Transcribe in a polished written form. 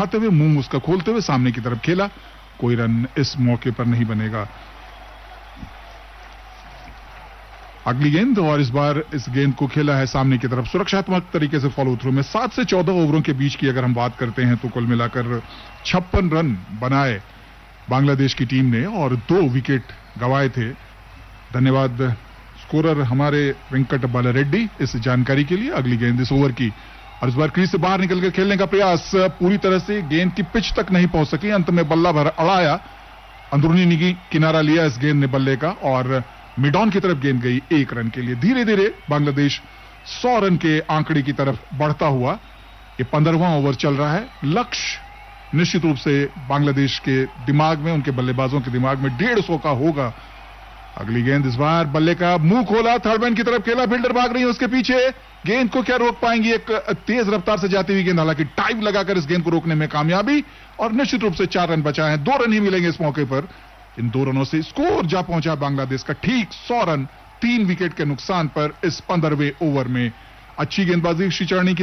दिखाते हुए, मुंह उसका खोलते हुए सामने की तरफ खेला। कोई रन इस मौके पर नहीं बनेगा। अगली गेंद, और इस बार इस गेंद को खेला है सामने की तरफ सुरक्षात्मक तरीके से फॉलो थ्रू में। 7 से 14 ओवरों के बीच की अगर हम बात करते हैं तो कुल मिलाकर 56 रन बनाए बांग्लादेश की टीम ने और 2 विकेट गंवाए थे। धन्यवाद स्कोरर हमारे वेंकट बालारेड्डी इस जानकारी के लिए। अगली गेंद इस ओवर की, और इस बार क्रीज से बाहर निकलकर खेलने का प्रयास, पूरी तरह से गेंद की पिच तक नहीं पहुंच सकी। अंत में बल्ला भर अड़ाया, अंदरूनी किनारा लिया इस गेंद ने बल्ले का और मिड ऑन की तरफ गेंद गई 1 रन के लिए। धीरे धीरे बांग्लादेश 100 रन के आंकड़े की तरफ बढ़ता हुआ। ये 15वां ओवर चल रहा है। लक्ष्य निश्चित रूप से बांग्लादेश के दिमाग में, उनके बल्लेबाजों के दिमाग में 150 का होगा। अगली गेंद, इस बार बल्ले का मुंह खोला, थर्ड मैन की तरफ खेला, फील्डर भाग रही है उसके पीछे। गेंद को क्या रोक पाएंगी? एक तेज रफ्तार से जाती हुई गेंद, हालांकि टाइम लगाकर इस गेंद को रोकने में कामयाबी, और निश्चित रूप से 4 रन बचाए हैं। 2 रन ही मिलेंगे इस मौके पर। इन 2 रनों से स्कोर जा पहुंचा बांग्लादेश का ठीक 100 रन 3 विकेट के नुकसान पर इस 15वें ओवर में। अच्छी गेंदबाजी श्रीचरणी की